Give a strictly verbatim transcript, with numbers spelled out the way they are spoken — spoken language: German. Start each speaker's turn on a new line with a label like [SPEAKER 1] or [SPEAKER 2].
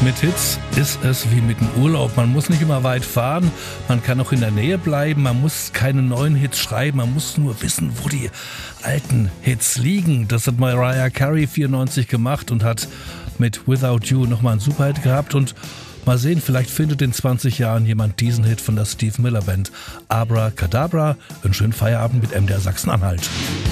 [SPEAKER 1] Mit Hits ist es wie mit dem Urlaub. Man muss nicht immer weit fahren, man kann auch in der Nähe bleiben, man muss keine neuen Hits schreiben, man muss nur wissen, wo die alten Hits liegen. Das hat Mariah Carey vierundneunzig gemacht und hat mit Without You nochmal einen Superhit gehabt. Und mal sehen, vielleicht findet in zwanzig Jahren jemand diesen Hit von der Steve Miller Band. Abracadabra, einen schönen Feierabend mit M D R Sachsen-Anhalt.